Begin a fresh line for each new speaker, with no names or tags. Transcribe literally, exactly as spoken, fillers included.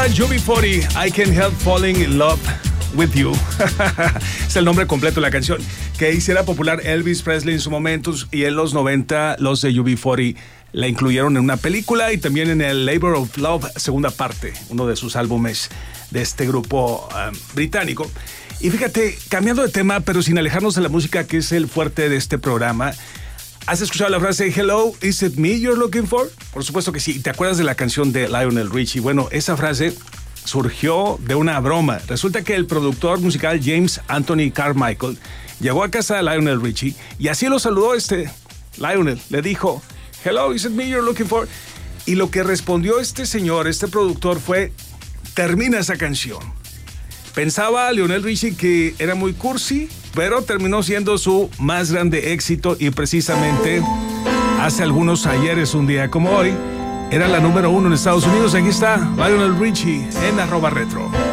era U B cuarenta, I Can't Help Falling in Love with You. Es el nombre completo de la canción que hiciera popular Elvis Presley en su momento, y en los noventa los de U B cuarenta la incluyeron en una película y también en el Labor of Love, segunda parte, uno de sus álbumes de este grupo um, británico. Y fíjate, cambiando de tema, pero sin alejarnos de la música, que es el fuerte de este programa, ¿has escuchado la frase "Hello, is it me you're looking for"? Por supuesto que sí. ¿Te acuerdas de la canción de Lionel Richie? Bueno, esa frase surgió de una broma. Resulta que el productor musical James Anthony Carmichael llegó a casa de Lionel Richie y así lo saludó este Lionel. Le dijo, "Hello, is it me you're looking for?" Y lo que respondió este señor, este productor, fue, "Termina esa canción". Pensaba Lionel Richie que era muy cursi, pero terminó siendo su más grande éxito, y precisamente hace algunos ayeres, un día como hoy, era la número uno en Estados Unidos. Aquí está Lionel Richie en arroba retro.